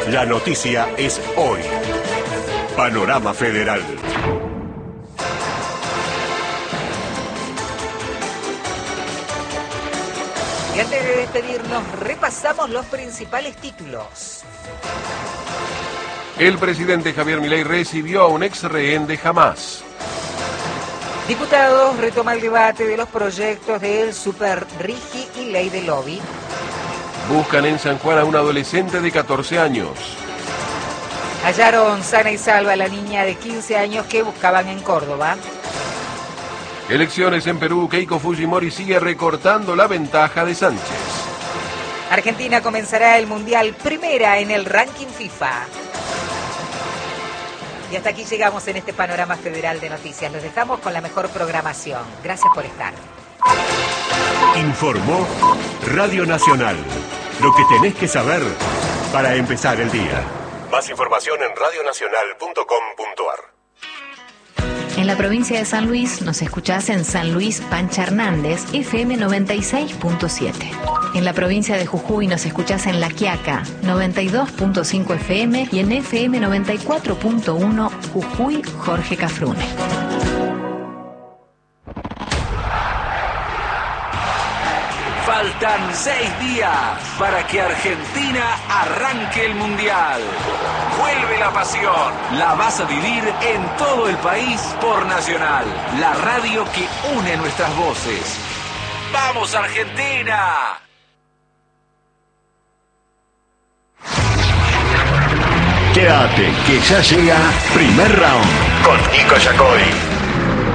La noticia es hoy. Panorama Federal. Y antes de despedirnos, repasamos los principales títulos. El presidente Javier Milei recibió a un ex rehén de Hamás. Diputados retoma el debate de los proyectos del Super Rigi y ley de lobby. Buscan en San Juan a un adolescente de 14 años. Hallaron sana y salva a la niña de 15 años que buscaban en Córdoba. Elecciones en Perú, Keiko Fujimori sigue recortando la ventaja de Sánchez. Argentina comenzará el Mundial primera en el ranking FIFA. Y hasta aquí llegamos en este Panorama Federal de Noticias. Los dejamos con la mejor programación. Gracias por estar. Informó Radio Nacional. Lo que tenés que saber para empezar el día. Más información en radionacional.com.ar. En la provincia de San Luis nos escuchás en San Luis Pancha Hernández, FM 96.7. En la provincia de Jujuy nos escuchás en La Quiaca, 92.5 FM y en FM 94.1 Jujuy Jorge Cafrune. Faltan 6 días para que Argentina arranque el Mundial. Vuelve la pasión. La vas a vivir en todo el país por Nacional, la radio que une nuestras voces. ¡Vamos, Argentina! Quédate, que ya llega Primer Round con Nico Yacoy.